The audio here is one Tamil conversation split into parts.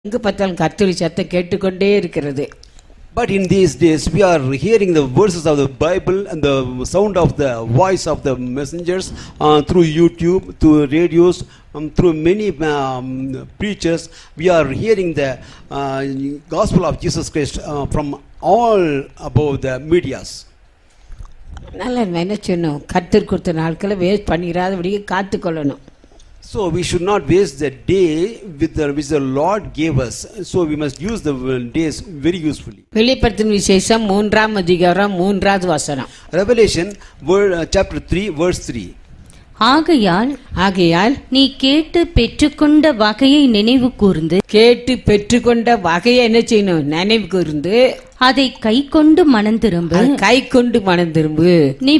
எங்கு பார்த்தாலும் கர்த்தருடைய சத்தம் கேட்டுக்கொண்டே இருக்கிறது. But in these days, we are hearing the verses of the Bible and the sound of the voice of the messengers through YouTube, through radios, through many preachers. We are hearing the gospel of Jesus Christ from all above the medias. நல்லா என்ன சொன்னோம், கர்த்தர் கொடுத்த நாட்களை waste பண்ணிடாதபடியே காத்துக்கொள்ளணும். So we should not waste the day which the Lord gave us. So we must use the days very usefully. வெளிப்படுத்தின விசேஷம் 3ஆம் அதிகாரம் 3வது வசனம். Revelation chapter 3 verse 3. ஆகையால் நீ கேட்டு பெற்றுக்கொண்ட வகையை நினைவு கூர்ந்து, கேட்டு பெற்றுக்கொண்ட வகையை என்ன செய்யணும், நினைவு கூர்ந்து அதை கை கொண்டு மனம் திரும்பு. கை கொண்டு மனம் திரும்பு. நீ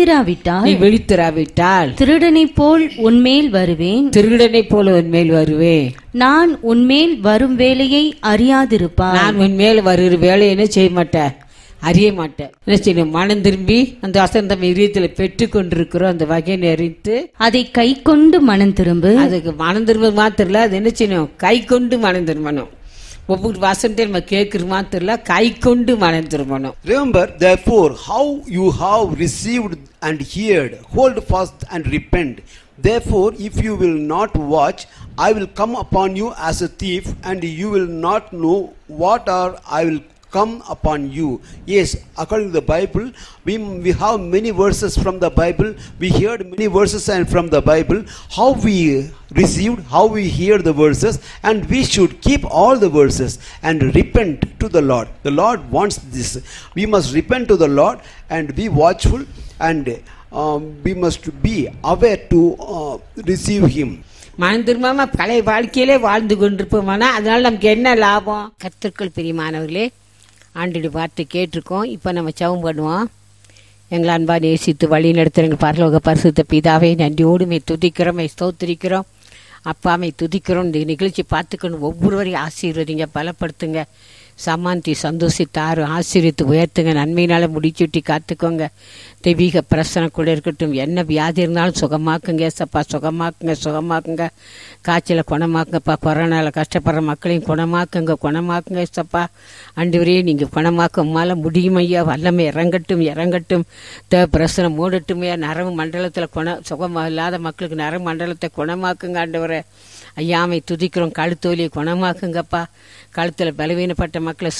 விழித்திராவிட்டால் திருடனை போல் உன்மேல் வருவேன். திருடனை போல உன்மேல் வருவேன். நான் உன்மேல் வரும் வேலையை அறியாதிருப்பான். நான் உன்மேல் வருகிற வேலையை என்ன செய்ய மாட்டேன், அறிய மாட்டேன். என்ன செய்யணும், மனம் திரும்பி அந்த வசந்தம் இதயத்தில் பெற்று கொண்டிருக்கிறோம் அந்த வகையை அறிந்து அதை கை கொண்டு மனம் திரும்பு. அதுக்கு மனம் திரும்ப மாத்திரம் இல்ல, அது என்ன செய்யணும், கை கொண்டு மனம் திரும்பணும். ஒவ்வொரு வசனத்தை நம்ம கேட்கிற மாத்திரம் இல்ல, கை கொண்டு மனம் திரும்பணும். Remember therefore how you have received and heard, hold fast and repent. Therefore if you will not watch, I will come upon you as a thief, and you will not know what hour I will come upon you. Yes, according to the Bible, we have many verses from the Bible. We heard many verses and from the Bible. How we received, how we hear the verses, and we should keep all the verses and repent to the Lord. The Lord wants this. We must repent to the Lord and be watchful, and we must be aware to receive Him. மனம் திரும்பாம பழைய வாழ்க்கையிலே வாழ்ந்து கொண்டிருப்போமானா அதனால நமக்கு என்ன லாபம்? கர்த்தருக்குள் பிரியமானவர்களே, ஆண்டோட வார்த்தை கேட்டிருக்கோம். இப்போ நம்ம ஜெபம் பண்ணுவோம். எங்களை அன்பா நேசித்து வழி நடத்துகிற எங்கள் பரலோக பரிசுத்த பிதாவே, நன்றியோடு துதிக்கிறோம், ஸ்தோத்திரிக்கிறோம். அப்பாமை துதிக்கிறோம். இந்த நிகழ்ச்சி பார்த்துக்கணும். ஒவ்வொருவரையும் ஆசீர்வதிங்க, பலப்படுத்துங்க, சமாந்தி சந்தோஷித்தாரு ஆசீர்வித்து உயர்த்துங்க, நன்மையினால முடிச்சுட்டி காத்துக்கோங்க. தெய்வீக பிரசனக்குள்ள இருக்கட்டும். என்ன வியாதி இருந்தாலும் சுகமாக்குங்க சப்பா, சுகமாக்குங்க. காய்ச்சலை குணமாக்குங்கப்பா. கொரோனாவில் கஷ்டப்படுற மக்களையும் குணமாக்குங்க சப்பா. ஆண்டவரே, நீங்கள் குணமாக்க உம்மால முடியும் ஐயா. வல்லமை இறங்கட்டும். பிரசனம் மூடட்டுமையா. நரம்பு மண்டலத்தில் சுகம் இல்லாத மக்களுக்கு நரம்பு மண்டலத்தை குணமாக்குங்க ஆண்டவரே. ஐயாமை துதிக்கிறோம். கழுத்தோலியை குணமாக்குங்கப்பா. கழுத்தில் பலவீனப்பட்ட மக்களை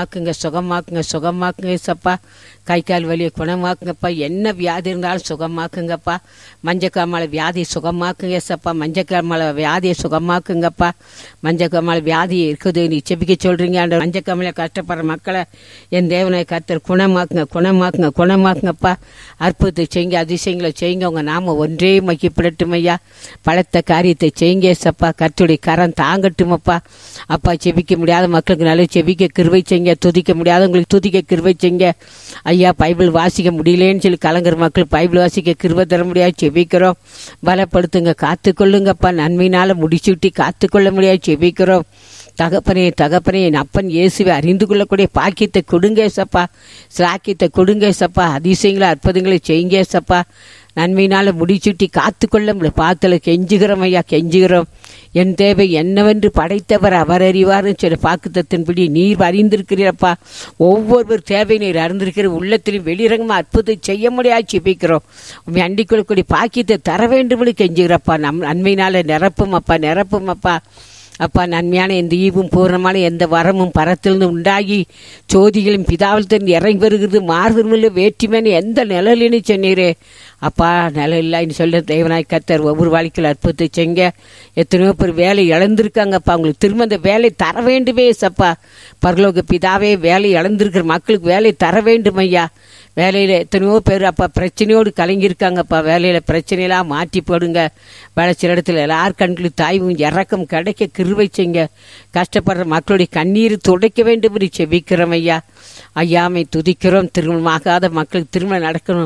சுகமாக்குங்க சப்பா. கை கால் வலியை குணமாக்குங்கப்பா. என்ன வியாதி இருந்தாலும் சுகமாக்குங்கப்பா. மஞ்சக்காமலை வியாதியை சுகமாக்குங்க சப்பா. மஞ்சக்காமலை வியாதியை சுகமாக்குங்கப்பா. மஞ்சக்காமலை வியாதி இருக்குது நீ செபிக்க சொல்றீங்க. அந்த மஞ்சக்காமலை கஷ்டப்படுற மக்களை என் தேவனை கர்த்தர் குணமாக்குங்கப்பா. அற்புதத்தை செய்யுங்க, அதிசயங்களை செய்யுங்க. உங்க நாம ஒன்றே மகிப்படட்டும் ஐயா. பலத்த காரியத்தை செய்யுங்க சப்பா. கர்த்தருடைய கரம் தாங்கட்டுமப்பா. அப்பா, செபிக்க முடியாத மக்களுக்கு நல்ல செபிக்க கிருபை செய்யுங்க. துதிக்க முடியாதவங்களுக்கு துதிக்க கிருபை செய்யுங்க ஐயா. பைபிள் வாசிக்க முடியலன்னு சொல்லி கலங்குற மக்கள் பைபிள் வாசிக்க கிருபை தர முடியாது செபிக்கிறோம். பலப்படுத்துங்க, காத்துக்கொள்ளுங்கப்பா. நன்மையினால முடிச்சுட்டி காத்துக்கொள்ள முடியாது செபிக்கிறோம். தகப்பனே என் அப்பன் இயேசுவை அறிந்து கொள்ளக்கூடிய பாக்கியத்தை கொடுங்க சப்பா. சாக்கியத்தை கொடுங்க சப்பா. அதிசயங்களை அற்புதங்களை செய்யுங்க சப்பா. நன்மையினால முடிச்சுட்டி காத்துக்கொள்ள பாத்துல கெஞ்சுகிறோம் ஐயா, கெஞ்சுகிறோம். என் தேவை என்னவென்று படைத்தவர் அவர் அறிவார்னு சொல்லி வாக்குத்தத்தின்படி நீர் அறிந்திருக்கிறீரப்பா. ஒவ்வொரு தேவை நீர் அறிந்திருக்கிற. உள்ளத்திலும் வெளிரங்கமா அற்புதம் செய்ய முடியாது செபிக்கிறோம். உண்மை அண்டிக் கொள்ளக்கூடிய பாக்கியத்தை தர வேண்டும் கெஞ்சுகிறப்பா. நன்மையினால நிரப்பும் அப்பா. அப்பா, நன்மையான எந்த ஈவும் பூர்ணமான எந்த வரமும் பரத்திலிருந்து உண்டாகி சோதிகளும் பிதாவில் திறந்து இறங்கி வருகிறது. மாறுதல் வேற்றுமையான எந்த நிழலின்னு சொன்னீரே அப்பா. நிலம் இல்லைன்னு சொல்ல தேவனாய் கர்த்தர் ஒவ்வொரு வாழ்க்கையில் அற்புதத்தை செய்ங்க. எத்தனையோ பேர் வேலை இழந்திருக்காங்கப்பா. அவங்களுக்கு திரும்ப அந்த வேலை தர வேண்டுமே சப்பா. பரலோக பிதாவே, வேலை இழந்திருக்கிற மக்களுக்கு வேலை தர வேண்டும் ஐயா. வேலையில் எத்தனையோ பேர் அப்பா பிரச்சனையோடு கலங்கியிருக்காங்கப்பா. வேலையில் பிரச்சனையெல்லாம் மாற்றி போடுங்க. வேலை சில இடத்துல எல்லார் கண்களும் தாய்வும் இறக்கம் கிடைக்க கிருபை செய்யுங்க. கஷ்டப்படுற மக்களுடைய கண்ணீர் துடைக்க வேண்டும் செபிக்கிறோம் ஐயா. ஐயாமை துதிக்கிறோம். திருமணமாகாத மக்களுக்கு திருமணம் நடக்கணும்.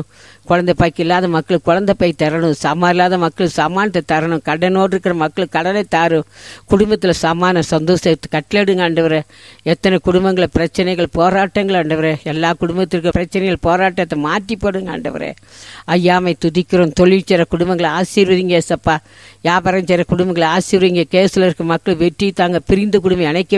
குழந்தை பாய்க்கு இல்லாத மக்களுக்கு குழந்தை பை தரணும், சாமான் இல்லாத மக்களுக்கு சாமானத்தை தரணும், கடனோடு இருக்கிற மக்களுக்கு கடனை தாரும், குடும்பத்தில் சமான சந்தோஷத்தை கட்டளிடுங்க ஆண்டவரே. எத்தனை குடும்பங்கள பிரச்சனைகள் போராட்டங்கள் ஆண்டவரே, எல்லா குடும்பத்திற்கு பிரச்சனைகள் போராட்டத்தை மாற்றி போடுங்க ஆண்டவரே. ஐயாமை துதிக்கிறோம். தொழில் செய்கிற குடும்பங்களை ஆசீர்வதிங்க ஏசப்பா. வியாபாரம் செய்கிற குடும்பங்களை ஆசீர்வதிங்க. கேஸில் இருக்க மக்கள் வெற்றி தாங்க, பிரிந்த குடும்பம் இணைக்க